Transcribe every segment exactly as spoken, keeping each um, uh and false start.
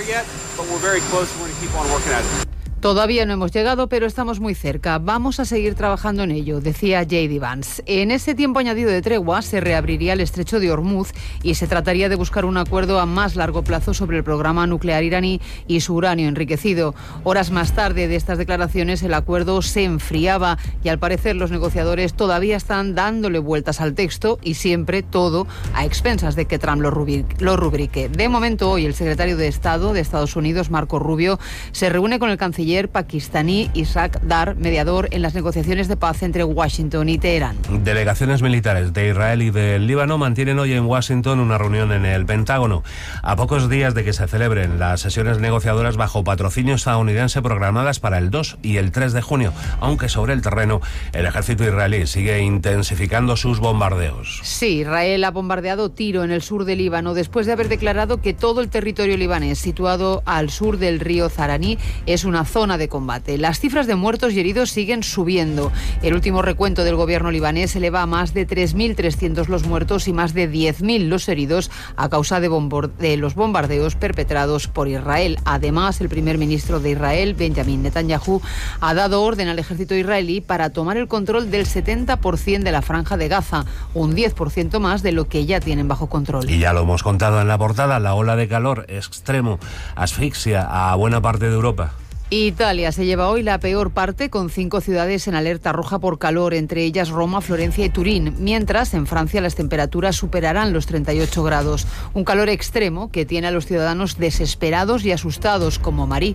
Todavía no hemos llegado, pero estamos muy cerca. Vamos a seguir trabajando en ello, decía J D Vance. En ese tiempo añadido de tregua se reabriría el estrecho de Hormuz y se trataría de buscar un acuerdo a más largo plazo sobre el programa nuclear iraní y su uranio enriquecido. Horas más tarde de estas declaraciones el acuerdo se enfriaba y al parecer los negociadores todavía están dándole vueltas al texto y siempre todo a expensas de que Trump lo rubrique. De momento hoy el secretario de Estado de Estados Unidos, Marco Rubio, se reúne con el canciller pakistaní Isaac Dar, mediador en las negociaciones de paz entre Washington y Teherán. Delegaciones militares de Israel y del Líbano mantienen hoy en Washington una reunión en el Pentágono. A pocos días de que se celebren las sesiones negociadoras bajo patrocinio estadounidense programadas para el dos y el tres de junio, aunque sobre el terreno el ejército israelí sigue intensificando sus bombardeos. Sí, Israel ha bombardeado Tiro en el sur del Líbano después de haber declarado que todo el territorio libanés situado al sur del río Zaraní es una zona zona de combate. Las cifras de muertos y heridos siguen subiendo. El último recuento del gobierno libanés eleva a más de tres mil trescientos los muertos y más de diez mil los heridos a causa de, de los bombardeos perpetrados por Israel. Además, el primer ministro de Israel, Benjamin Netanyahu, ha dado orden al ejército israelí para tomar el control del setenta por ciento de la franja de Gaza, un diez por ciento más de lo que ya tienen bajo control. Y ya lo hemos contado en la portada, la ola de calor extremo asfixia a buena parte de Europa. Italia se lleva hoy la peor parte, con cinco ciudades en alerta roja por calor, entre ellas Roma, Florencia y Turín, mientras en Francia las temperaturas superarán los treinta y ocho grados. Un calor extremo que tiene a los ciudadanos desesperados y asustados, como Marí.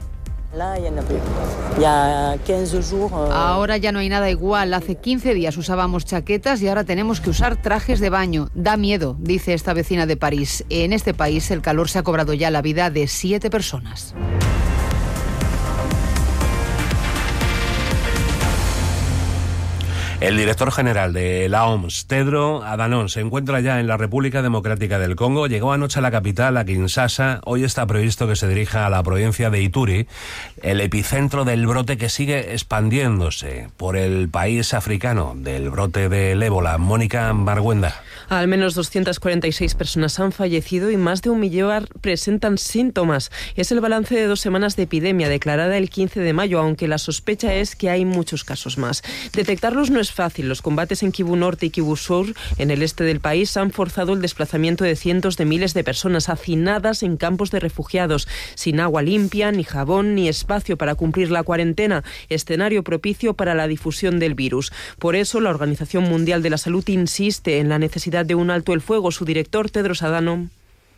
Ahora ya no hay nada igual. Hace quince días usábamos chaquetas y ahora tenemos que usar trajes de baño. Da miedo, dice esta vecina de París. En este país el calor se ha cobrado ya la vida de siete personas. El director general de la O M S, Tedros Adhanom, se encuentra ya en la República Democrática del Congo. Llegó anoche a la capital, a Kinshasa. Hoy está previsto que se dirija a la provincia de Ituri, el epicentro del brote que sigue expandiéndose por el país africano, del brote del ébola. Mónica Marguenda. Al menos doscientas cuarenta y seis personas han fallecido y más de un millón presentan síntomas. Es el balance de dos semanas de epidemia declarada el quince de mayo, aunque la sospecha es que hay muchos casos más. Detectarlos no es fácil. Los combates en Kivu Norte y Kivu Sur, en el este del país, han forzado el desplazamiento de cientos de miles de personas hacinadas en campos de refugiados, sin agua limpia, ni jabón, ni espacio para cumplir la cuarentena, escenario propicio para la difusión del virus. Por eso, la Organización Mundial de la Salud insiste en la necesidad de un alto el fuego. Su director, Tedros Adhanom,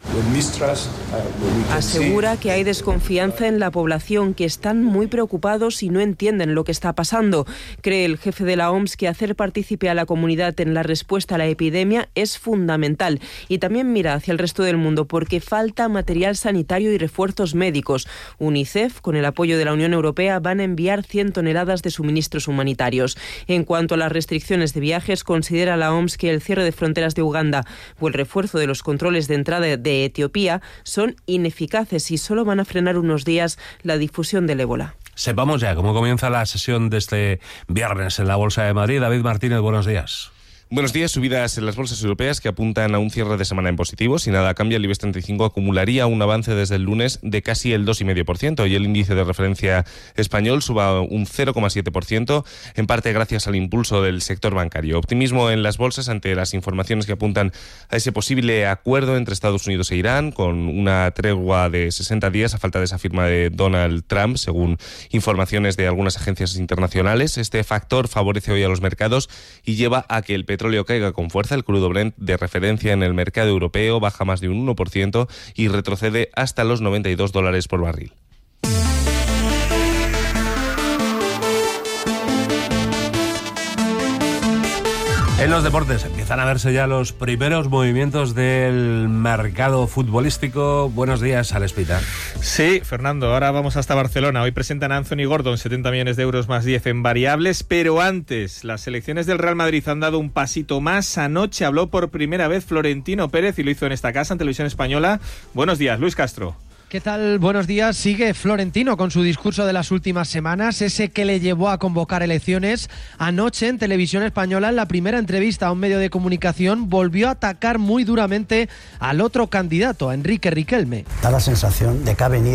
asegura que hay desconfianza en la población, que están muy preocupados y no entienden lo que está pasando. Cree el jefe de la O M S que hacer partícipe a la comunidad en la respuesta a la epidemia es fundamental, y también mira hacia el resto del mundo porque falta material sanitario y refuerzos médicos. UNICEF, con el apoyo de la Unión Europea, van a enviar cien toneladas de suministros humanitarios. En cuanto a las restricciones de viajes, considera la O M S que el cierre de fronteras de Uganda o el refuerzo de los controles de entrada de de Etiopía son ineficaces y solo van a frenar unos días la difusión del ébola. Sepamos ya cómo comienza la sesión de este viernes en la Bolsa de Madrid. David Martínez, buenos días. Buenos días. Subidas en las bolsas europeas que apuntan a un cierre de semana en positivo. Si nada cambia, el IBEX treinta y cinco acumularía un avance desde el lunes de casi el dos coma cinco por ciento y el índice de referencia español suba un cero coma siete por ciento, en parte gracias al impulso del sector bancario. Optimismo en las bolsas ante las informaciones que apuntan a ese posible acuerdo entre Estados Unidos e Irán, con una tregua de sesenta días a falta de esa firma de Donald Trump, según informaciones de algunas agencias internacionales. Este factor favorece hoy a los mercados y lleva a que el petróleo caiga con fuerza. El crudo Brent, de referencia en el mercado europeo, baja más de un uno por ciento y retrocede hasta los noventa y dos dólares por barril. En los deportes empiezan a verse ya los primeros movimientos del mercado futbolístico. Buenos días, Alex Pita. Sí, Fernando, ahora vamos hasta Barcelona. Hoy presentan a Anthony Gordon, setenta millones de euros más diez en variables, pero antes, las selecciones del Real Madrid han dado un pasito más. Anoche habló por primera vez Florentino Pérez y lo hizo en esta casa, en Televisión Española. Buenos días, Luis Castro. ¿Qué tal? Buenos días. Sigue Florentino con su discurso de las últimas semanas, ese que le llevó a convocar elecciones. Anoche en Televisión Española, en la primera entrevista a un medio de comunicación, volvió a atacar muy duramente al otro candidato, a Enrique Riquelme. Da la sensación de que ha venido